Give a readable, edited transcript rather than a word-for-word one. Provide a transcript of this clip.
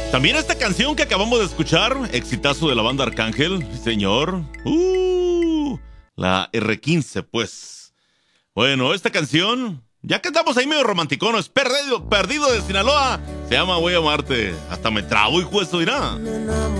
También esta canción que acabamos de escuchar, exitazo de la banda Arcángel, sí, señor. La R15, pues. Bueno, esta canción, ya que estamos ahí medio romanticones, perdido de Sinaloa, se llama Voy a amarte. Hasta me trabo, hijo, eso dirá.